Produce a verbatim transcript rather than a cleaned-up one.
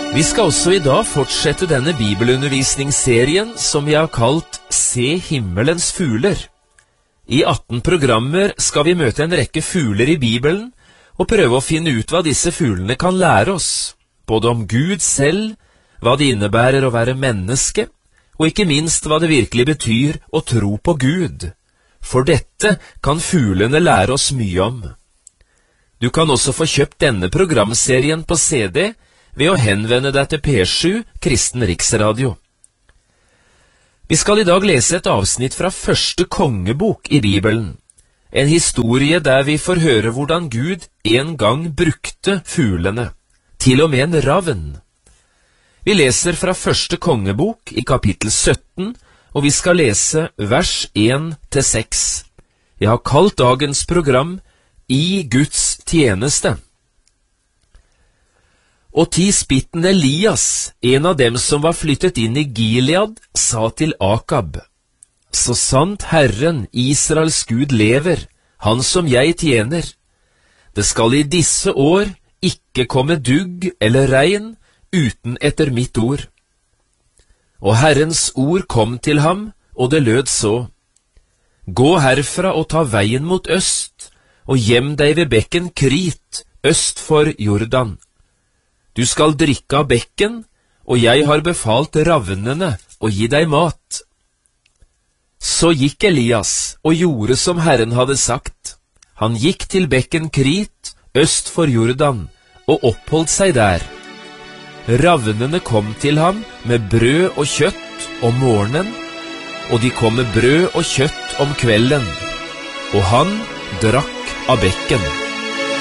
Vi skal også i dag fortsette denne bibelundervisningsserien som vi har kalt Se himmelens fugler. I atten programmer skal vi møte en rekke fugler i Bibelen og prøve å finne ut hva disse fuglene kan lære oss, både om Gud selv, hva det innebærer å være menneske, og ikke minst hva det virkelig betyr å tro på Gud. For dette kan fuglene lære oss mye om. Du kan også få kjøpt denne programserien på C D ved å henvende deg til P sju Kristen Riksradio. Vi skal i dag lese et avsnitt fra første kongebok i Bibelen, en historie der vi får høre hvordan Gud en gang brukte fuglene, til og med en ravn. Vi leser fra første kongebok i kapittel sytten, og vi skal lese vers én til seks. Jeg har kalt dagens program I Guds tjeneste. Og tispitten Elias, en av dem som var flyttet inn i Gilead, sa til Akab: Så sant Herren, Israels Gud, lever, han som jeg tjener, det skal i disse år ikke komme dugg eller regn uten etter mitt ord. Og Herrens ord kom til ham, og det lød så: Gå herfra og ta veien mot øst, og gjem deg ved bekken Krit, øst for Jordan. Du skal drikke av bekken, og jeg har befalt ravnene å gi deg mat. Så gikk Elias og gjorde som Herren hadde sagt. Han gikk til bekken Krit, øst for Jordan, og oppholdt seg der. Ravnene kom til ham med brød og kjøtt om morgenen, og de kom med brød og kjøtt om kvelden, og han drakk av bekken.